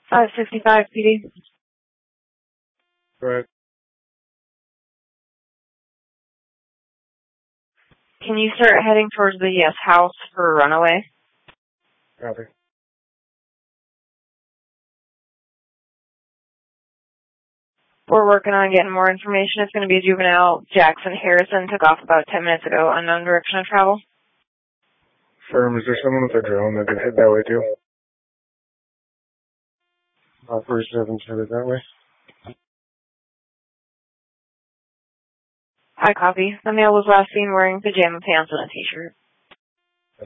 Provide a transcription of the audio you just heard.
565 PD. Go ahead. Can you start heading towards the house for a runaway? Copy. We're working on getting more information. It's going to be a juvenile. Jackson Harrison took off about 10 minutes ago, unknown direction of travel. Firm, is there someone with a drone that could head that way too? Operation 7 headed that way. I copy. The male was last seen wearing pajama pants and a t-shirt.